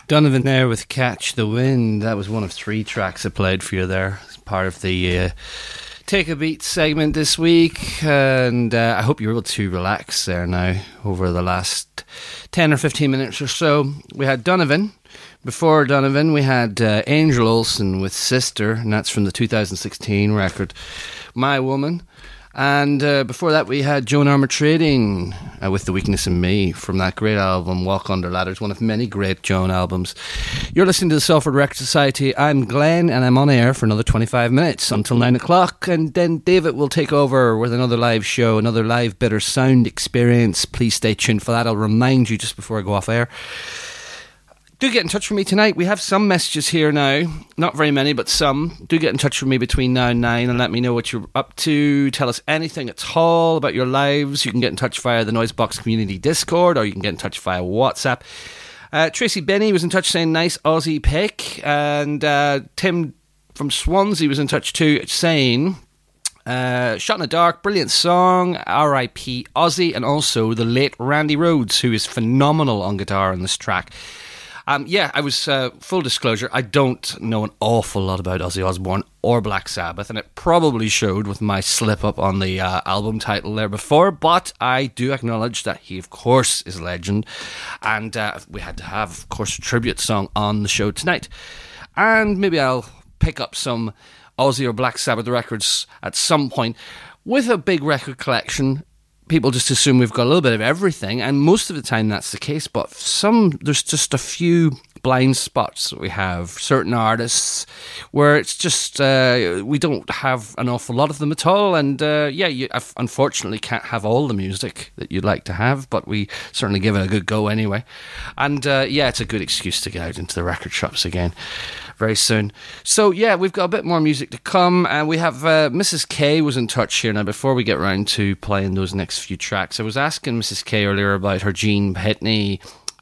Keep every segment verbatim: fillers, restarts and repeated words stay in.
Donovan there with Catch the Wind. That was one of three tracks I played for you there. It's part of the uh, Take a Beat segment this week. And uh, I hope you were able to relax there now over the last ten or fifteen minutes or so. We had Donovan. Before Donovan, we had uh, Angel Olsen with Sister, and that's from the two thousand sixteen record My Woman. And uh, before that, we had Joan Armour Trading uh, with The Weakness in Me from that great album, Walk Under Ladders, one of many great Joan albums. You're listening to the Salford Record Society. I'm Glenn, and I'm on air for another twenty-five minutes until nine o'clock. And then David will take over with another live show, another live Bitter Sound experience. Please stay tuned for that. I'll remind you just before I go off air. Do get in touch with me tonight. We have some messages here now. Not very many, but some. Do get in touch with me between now and nine and let me know what you're up to. Tell us anything at all about your lives. You can get in touch via the Noisebox Community Discord, or you can get in touch via WhatsApp. Uh, Tracy Benny was in touch saying nice Aussie pick. And uh, Tim from Swansea was in touch too saying... Uh, Shot in the Dark, brilliant song, R I P Aussie, and also the late Randy Rhoads, who is phenomenal on guitar in this track. Um, yeah, I was, uh, full disclosure, I don't know an awful lot about Ozzy Osbourne or Black Sabbath, and it probably showed with my slip up on the uh, album title there before, but I do acknowledge that he, of course, is a legend, and uh, we had to have, of course, a tribute song on the show tonight. And maybe I'll pick up some Ozzy or Black Sabbath records at some point. With a big record collection, people just assume we've got a little bit of everything, and most of the time that's the case, but some there's just a few blind spots that we have, certain artists where it's just uh, we don't have an awful lot of them at all, and uh, yeah, you unfortunately can't have all the music that you'd like to have, but we certainly give it a good go anyway. And uh, yeah, it's a good excuse to get out into the record shops again very soon. So yeah, we've got a bit more music to come, and we have uh, Missus K was in touch here. Now before we get round to playing those next few tracks, I was asking Missus K earlier about her Gene Pitney,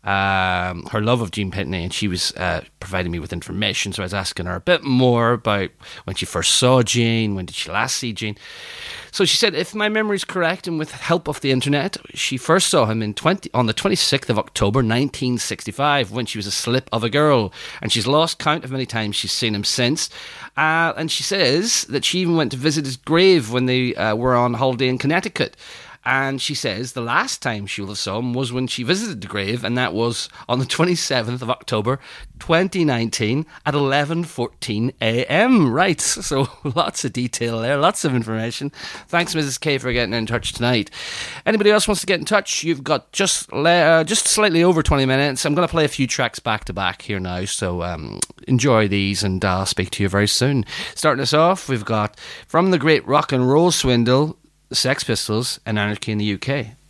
um, her love of Gene Pitney, and she was uh, providing me with information, so I was asking her a bit more about when she first saw Gene, when did she last see Gene. So she said, if my memory is correct, and with help of the internet, she first saw him in twenty on the twenty-sixth of October nineteen sixty-five, when she was a slip of a girl, and she's lost count of many times she's seen him since. Uh, and she says that she even went to visit his grave when they uh, were on holiday in Connecticut. And she says the last time she saw him was when she visited the grave, and that was on the twenty-seventh of October twenty nineteen at eleven fourteen a.m. Right, so lots of detail there, lots of information. Thanks, Missus K, for getting in touch tonight. Anybody else wants to get in touch? You've got just uh, just slightly over twenty minutes. I'm going to play a few tracks back to back here now, so um, enjoy these, and I'll speak to you very soon. Starting us off, we've got from the great rock and roll swindle, Sex Pistols and Anarchy in the U K.